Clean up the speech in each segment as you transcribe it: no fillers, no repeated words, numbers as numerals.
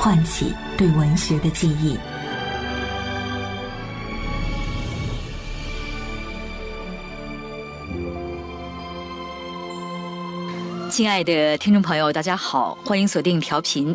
唤起对文学的记忆。 亲爱的听众朋友，大家好，欢迎锁定调频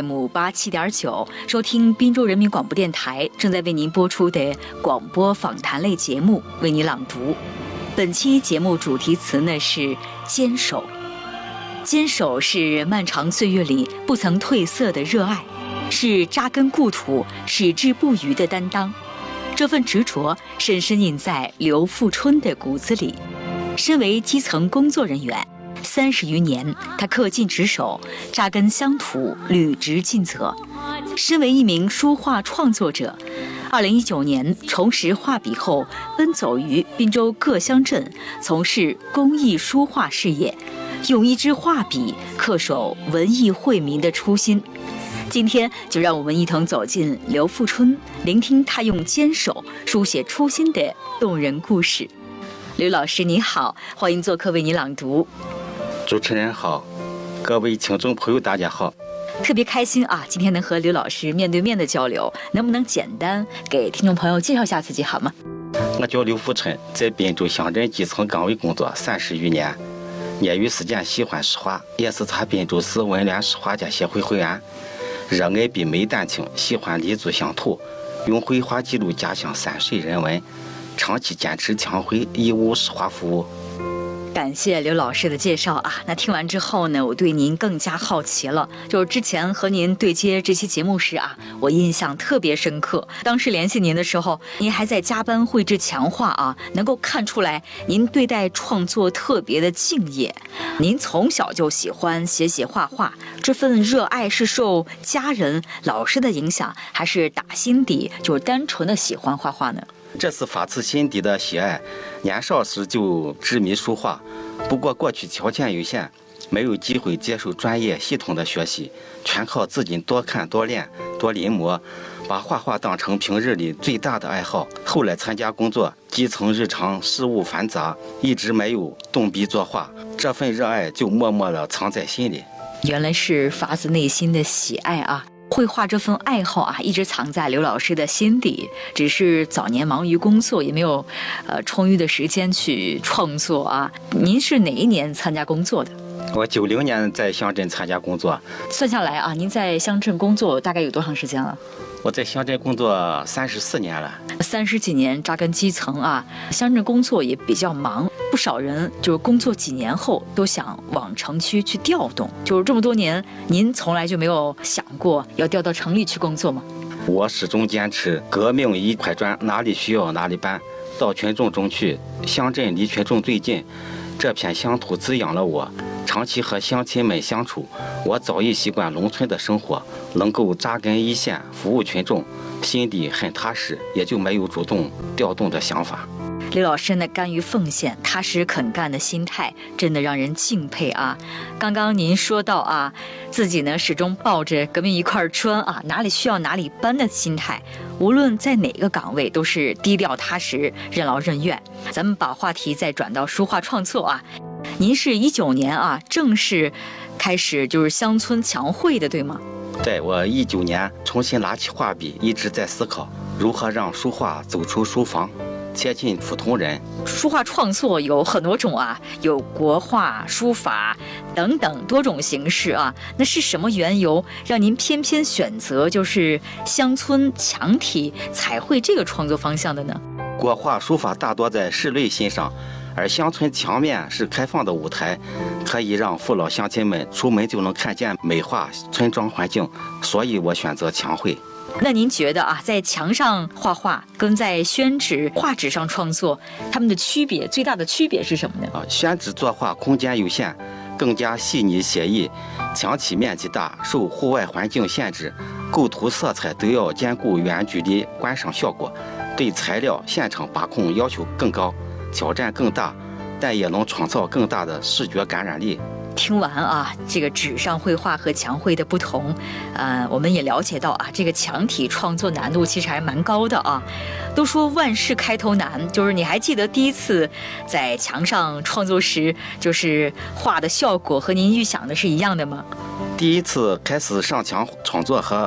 FM87.9，收听滨州人民广播电台正在为您播出的广播访谈类节目《为你朗读》。本期节目主题词呢是坚守。坚守是漫长岁月里不曾褪色的热爱，是扎根故土、矢志不渝的担当。这份执着深深印在刘富春的骨子里。身为基层工作人员，30余年，他恪尽职守，扎根乡土，履职尽责。身为一名书画创作者，2019年重拾画笔后，奔走于滨州各乡镇，从事公益书画事业，用一支画笔恪守文艺惠民的初心。今天就让我们一同走进刘富春，聆听他用坚守书写初心的动人故事。刘老师你好，欢迎做客为你朗读。 主持人好，各位听众朋友大家好。 特别开心啊，今天能和刘老师面对面的交流，能不能简单给听众朋友介绍一下自己好吗？ 我叫刘富春，在滨州乡镇基层岗位工作30余年，业余时间喜欢诗画，也是滨州市文联诗画家协会会员，热爱笔美丹青，喜欢立足乡土，用绘画记录家乡山水人文，长期坚持墙绘义务诗画服务。 感谢刘老师的介绍啊，那听完之后呢，我对您更加好奇了。就是之前和您对接这期节目时啊，我印象特别深刻。当时联系您的时候，您还在加班绘制墙画啊，能够看出来您对待创作特别的敬业。您从小就喜欢写画画，这份热爱是受家人、老师的影响，还是打心底就是单纯的喜欢画画呢？ 这是发自心底的喜爱，年少时就执迷书画，不过过去条件有限，没有机会接受专业系统的学习，全靠自己多看多练多临摹，把画画当成平日里最大的爱好。后来参加工作，基层日常事务繁杂，一直没有动笔作画，这份热爱就默默地藏在心里。 原来是发自内心的喜爱啊。绘画这份爱好啊，一直藏在刘老师的心底，只是早年忙于工作，也没有充裕的时间去创作啊。您是哪一年参加工作的？ 我90年在乡镇参加工作。 算下来啊，您在乡镇工作大概有多长时间了？ 我在乡镇工作34年了 ，30几年扎根基层啊，乡镇工作也比较忙，不少人就是工作几年后都想往城区去调动。就是这么多年，您从来就没有想过要调到城里去工作吗？ 我始终坚持革命一块砖，哪里需要哪里搬，到群众中去，乡镇离群众最近，这片乡土滋养了我。长期和乡亲们相处，我早已习惯农村的生活，能够扎根一线，服务群众，心底很踏实，也就没有主动调动的想法。 刘老师呢，甘于奉献、踏实肯干的心态，真的让人敬佩啊！刚刚您说到啊，自己呢始终抱着革命一块砖啊，哪里需要哪里搬的心态，无论在哪个岗位都是低调踏实、任劳任怨。咱们把话题再转到书画创作啊，您是19年啊正式开始就是乡村墙绘的，对吗？ 对，我19年重新拿起画笔，一直在思考如何让书画走出书房，贴近普通人。 书画创作有很多种啊，有国画、书法等等多种形式啊。那是什么缘由让您偏偏选择就是乡村墙体彩绘这个创作方向的呢？ 国画、书法大多在室内欣赏，而乡村墙面是开放的舞台，可以让父老乡亲们出门就能看见美化村庄环境，所以我选择墙绘。 那您觉得啊，在墙上画画跟在宣纸、画纸上创作，它们的区别，最大的区别是什么呢？ 宣纸作画空间有限，更加细腻写意；墙体面积大，受户外环境限制，构图色彩都要兼顾远距离观赏效果，对材料现场把控要求更高，挑战更大，但也能创造更大的视觉感染力。 听完啊，这个纸上绘画和墙绘的不同，我们也了解到啊，这个墙体创作难度其实还蛮高的啊。都说万事开头难，就是你还记得第一次在墙上创作时，就是画的效果和您预想的是一样的吗？ 第一次开始上墙创作和